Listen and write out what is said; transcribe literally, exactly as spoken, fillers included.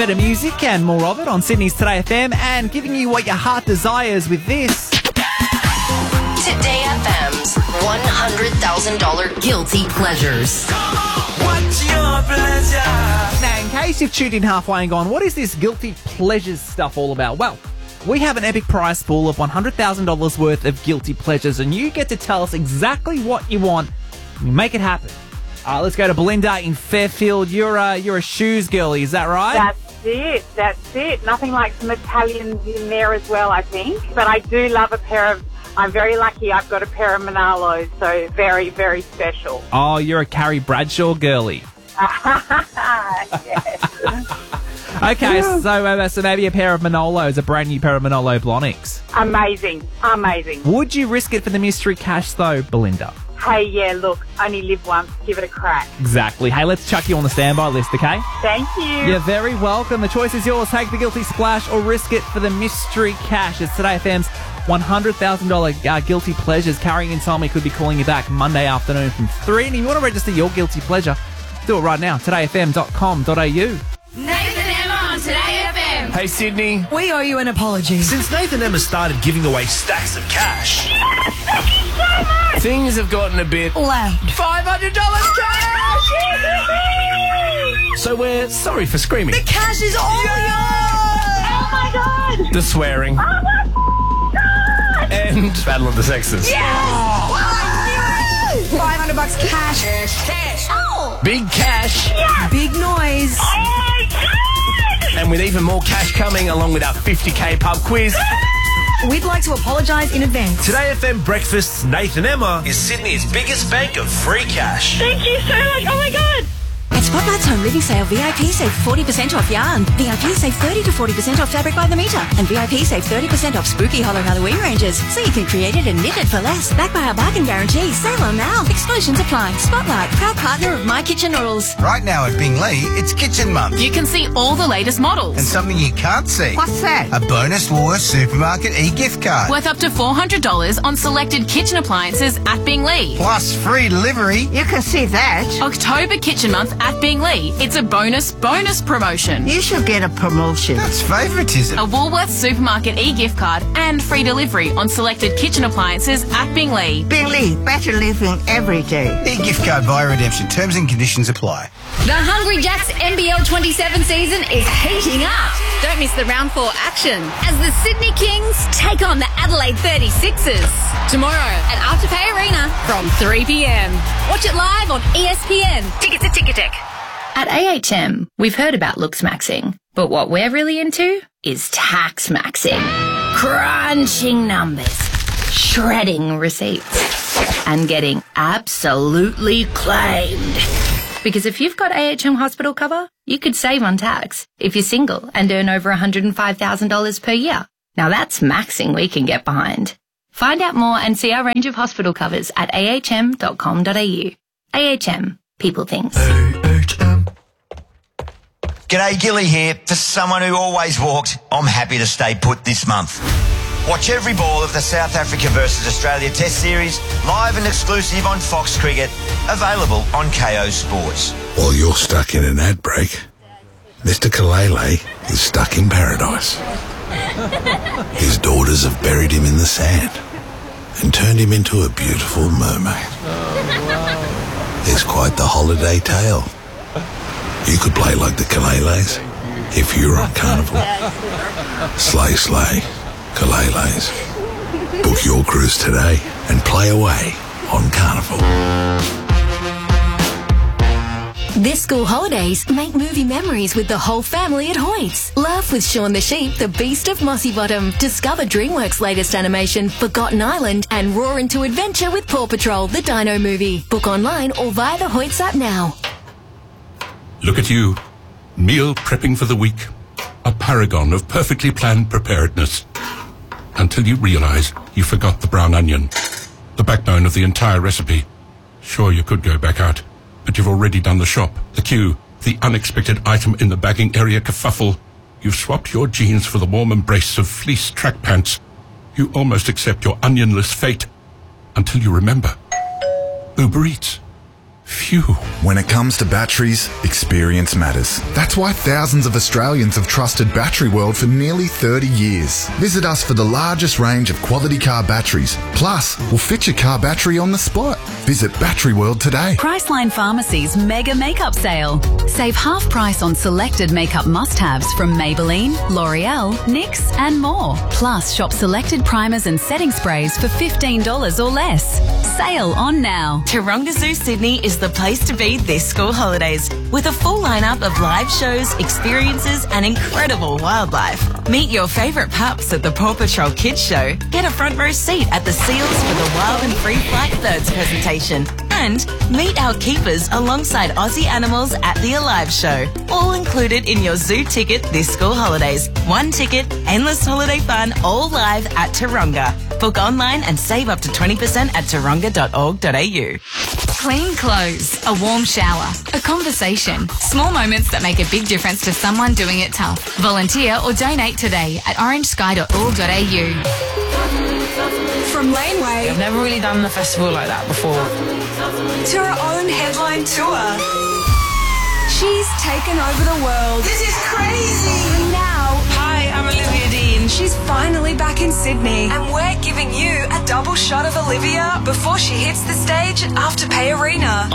Better music and more of it on Sydney's Today F M, and giving you what your heart desires with this. Today F M's one hundred thousand dollars Guilty Pleasures. What's your pleasure? Now, in case you've tuned in halfway and gone, what is this guilty pleasures stuff all about? Well, we have an epic prize pool of one hundred thousand dollars worth of guilty pleasures, and you get to tell us exactly what you want. You make it happen. Uh, let's go to Belinda in Fairfield. You're a, you're a shoes girlie, is that right? That's it. That's it. Nothing like some Italians in there as well, I think. But I do love a pair of... I'm very lucky I've got a pair of Manalos, so very, very special. Oh, you're a Carrie Bradshaw girlie. Yes. Okay, so, uh, so maybe a pair of Manolos, a brand new pair of Manolo Blahniks. Amazing. Amazing. Would you risk it for the mystery cash, though, Belinda? Hey, yeah, look, only live once. Give it a crack. Exactly. Hey, let's chuck you on the standby list, okay? Thank you. You're very welcome. The choice is yours. Take the guilty splash or risk it for the mystery cash. It's Today F M's one hundred thousand dollars uh, guilty pleasures. Carrying Inside Me could be calling you back Monday afternoon from three. And if you want to register your guilty pleasure, do it right now. today f m dot com dot a u. Nathan Emma on Today F M. Hey, Sydney. We owe you an apology. Since Nathan Emma started giving away stacks of cash, things have gotten a bit Loud. five hundred dollars cash! So we're sorry for screaming. The cash is all yours! Oh, my God. The swearing. Oh, my God. And Battle of the Sexes. Yes! Oh, I knew it! five hundred bucks cash. Cash, cash. Oh! Big cash. Big noise. Oh, my God. And with even more cash coming, along with our fifty K pub quiz. We'd like to apologise in advance. Today F M Breakfast's Nathan Emma is Sydney's biggest bank of free cash. Thank you so much. Oh, my God. At Spotlight's Home Living Sale, V I P save forty percent off yarn. V I P save thirty to forty percent off fabric by the metre. And V I P save thirty percent off spooky hollow Halloween ranges. So you can create it and knit it for less. Backed by our bargain guarantee. Sale on now. Exclusions apply. Spotlight, proud partner of My Kitchen Noodles. Right now at Bingley, it's Kitchen Month. You can see all the latest models. And something you can't see. What's that? A bonus Woolworths Supermarket e-gift card. Worth up to four hundred dollars on selected kitchen appliances at Bingley. Plus free delivery. You can see that. October Kitchen Month at Bingley. It's a bonus, bonus promotion. You should get a promotion. That's favouritism. A Woolworths Supermarket e-gift card and free delivery on selected kitchen appliances at Bingley. Bingley, better living every day. E-gift card via redemption. Terms and conditions apply. The Hungry Jacks N B L twenty-seven season is heating up. Don't miss the round four action as the Sydney Kings take on the Adelaide thirty-sixers. Tomorrow at Afterpay Arena from three p m. Watch it live on E S P N. Tickets at Ticketek. At A H M, we've heard about looks maxing, but what we're really into is tax maxing. Crunching numbers, shredding receipts, and getting absolutely claimed. Because if you've got A H M hospital cover, you could save on tax if you're single and earn over one hundred five thousand dollars per year. Now that's maxing we can get behind. Find out more and see our range of hospital covers at a h m dot com dot a u. A H M, people things. A H M. G'day, Gilly here. For someone who always walked, I'm happy to stay put this month. Watch every ball of the South Africa versus Australia Test Series, live and exclusive on Fox Cricket, available on K O Sports. While you're stuck in an ad break, Mister Kalele is stuck in paradise. His daughters have buried him in the sand and turned him into a beautiful mermaid. It's quite the holiday tale. You could play like the Kaleles if you were on Carnival. Slay, slay, Kaleles. Book your cruise today and play away on Carnival. This school holidays, make movie memories with the whole family at Hoyts. Laugh with Shaun the Sheep, the Beast of Mossy Bottom. Discover DreamWorks' latest animation, Forgotten Island, and roar into adventure with Paw Patrol, the Dino movie. Book online or via the Hoyts app now. Look at you, meal prepping for the week. A paragon of perfectly planned preparedness. Until you realise you forgot the brown onion, the backbone of the entire recipe. Sure, you could go back out, but you've already done the shop, the queue, the unexpected item in the bagging area kerfuffle. You've swapped your jeans for the warm embrace of fleece track pants. You almost accept your onionless fate until you remember. Uber Eats. Phew. When it comes to batteries, experience matters. That's why thousands of Australians have trusted Battery World for nearly thirty years. Visit us for the largest range of quality car batteries. Plus, we'll fit your car battery on the spot. Visit Battery World today. Priceline Pharmacy's Mega Makeup Sale. Save half price on selected makeup must-haves from Maybelline, L'Oreal, N Y X and more. Plus, shop selected primers and setting sprays for fifteen dollars or less. Sale on now. Taronga Zoo Sydney is the place to be this school holidays, with a full lineup of live shows, experiences and incredible wildlife. Meet your favourite pups at the Paw Patrol Kids Show. Get a front row seat at the Seals for the Wild and Free Flight Birds presentation. And meet our keepers alongside Aussie animals at the Alive Show. All included in your zoo ticket this school holidays. One ticket, endless holiday fun, all live at Taronga. Book online and save up to twenty percent at taronga dot org dot a u. Clean clothes, a warm shower, a conversation. Small moments that make a big difference to someone doing it tough. Volunteer or donate today at orange sky dot org dot a u. From Laneway I've never really done a festival like that before. to her own headline tour, she's taken over the world. This is crazy. And now, Hi, I'm Olivia Dean. she's finally back in Sydney, and we're giving you a double shot of Olivia before she hits the stage at Afterpay Arena.